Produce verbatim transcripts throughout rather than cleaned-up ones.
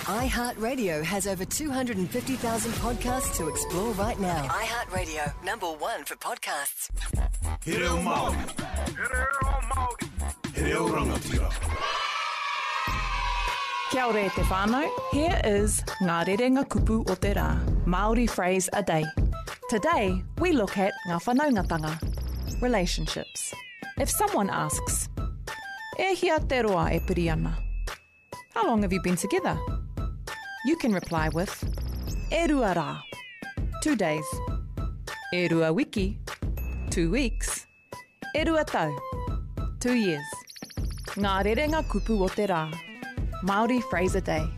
iHeartRadio has over two hundred fifty thousand podcasts to explore right now. iHeartRadio, number one for podcasts. He reo Māori. He reo Māori. He reo rangatira. Kia ora e te whānau. Here is Ngā Rerenga Kupu o te Rā, Māori phrase a day. Today, we look at ngā whanaungatanga, relationships. If someone asks, e hia te roa e piri ana? How long have you been together? You can reply with, e rua rā, two days. E rua wiki, two weeks. E rua tau, two years. Ngā Rerenga Kupu o te Rā, Māori phrase a day.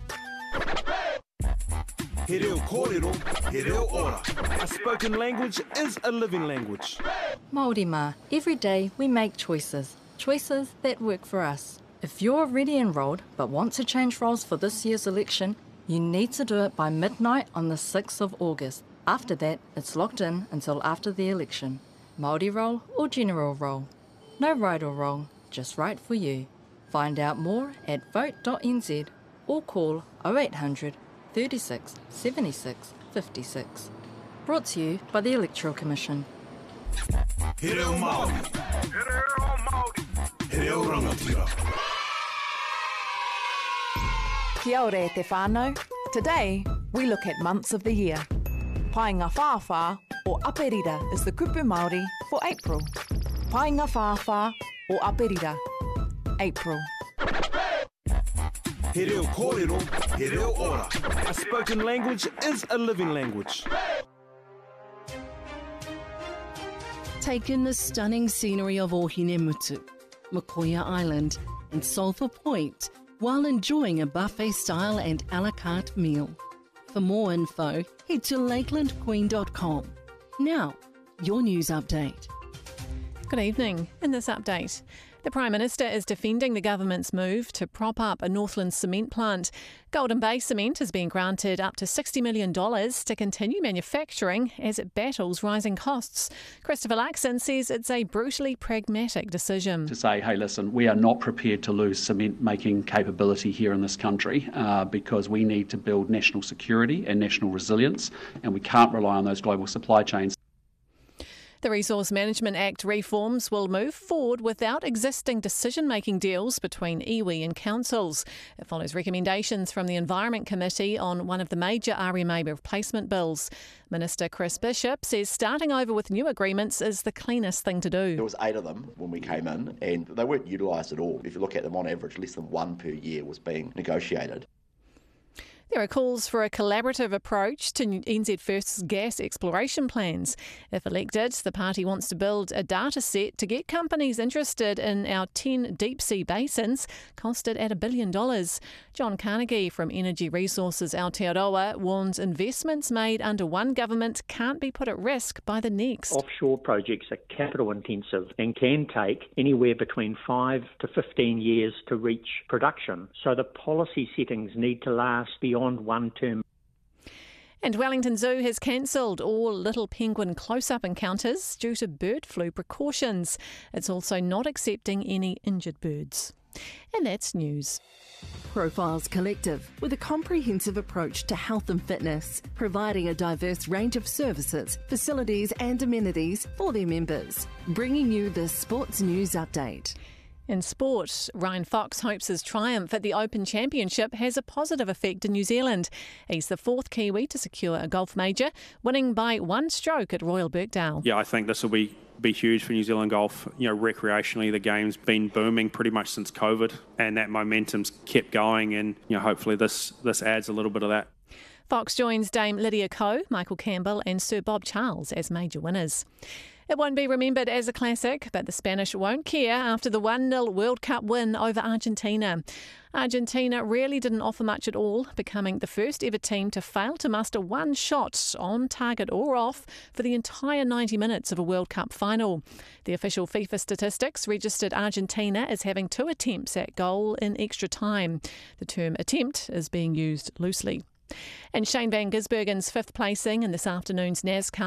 He reo kōrero, he reo ora. A spoken language is a living language. Māori mā, every day we make choices. Choices that work for us. If you're already enrolled but want to change roles for this year's election, you need to do it by midnight on the sixth of August. After that, it's locked in until after the election. Māori role or general role. No right or wrong, just right for you. Find out more at vote dot n z or call oh eight hundred, thirty-six, seventy-six, fifty-six. Brought to you by the Electoral Commission. He reo Māori. He reo Māori. He reo rangatira. Kia ora e te whānau. Today, we look at months of the year. Painga Whāwhā or Aperira is the kupu Māori for April. Painga Whāwhā or Aperira, April. He reo kōrero, he reo ora. A spoken language is a living language. Take in the stunning scenery of Ohinemutu, Mokoia Island and Sulphur Point while enjoying a buffet-style and a la carte meal. For more info, head to lakeland queen dot com. Now, your news update. Good evening. In this update, the Prime Minister is defending the government's move to prop up a Northland cement plant. Golden Bay Cement has been granted up to sixty million dollars to continue manufacturing as it battles rising costs. Christopher Luxon says it's a brutally pragmatic decision. To say, hey, listen, we are not prepared to lose cement-making capability here in this country uh, because we need to build national security and national resilience, and we can't rely on those global supply chains. The Resource Management Act reforms will move forward without existing decision-making deals between iwi and councils. It follows recommendations from the Environment Committee on one of the major R M A replacement bills. Minister Chris Bishop says starting over with new agreements is the cleanest thing to do. There was eight of them when we came in and they weren't utilised at all. If you look at them on average, less than one per year was being negotiated. There are calls for a collaborative approach to N Z First's gas exploration plans. If elected, the party wants to build a data set to get companies interested in our ten deep-sea basins, costed at a billion dollars. John Carnegie from Energy Resources Aotearoa warns investments made under one government can't be put at risk by the next. Offshore projects are capital intensive and can take anywhere between five to fifteen years to reach production. So the policy settings need to last beyond one term. And Wellington Zoo has cancelled all little penguin close-up encounters due to bird flu precautions. It's also not accepting any injured birds. And that's news. Profiles Collective, with a comprehensive approach to health and fitness, providing a diverse range of services, facilities and amenities for their members. Bringing you the Sports News Update. In sport, Ryan Fox hopes his triumph at the Open Championship has a positive effect in New Zealand. He's the fourth Kiwi to secure a golf major, winning by one stroke at Royal Birkdale. Yeah, I think this will be be huge for New Zealand golf. You know, recreationally, the game's been booming pretty much since COVID, and that momentum's kept going, and you know, hopefully this this adds a little bit of that. Fox joins Dame Lydia Ko, Michael Campbell and Sir Bob Charles as major winners. It won't be remembered as a classic, but the Spanish won't care after the one nil World Cup win over Argentina. Argentina really didn't offer much at all, becoming the first ever team to fail to muster one shot on target or off for the entire ninety minutes of a World Cup final. The official FIFA statistics registered Argentina as having two attempts at goal in extra time. The term attempt is being used loosely. And Shane van Gisbergen's fifth placing in this afternoon's NASCAR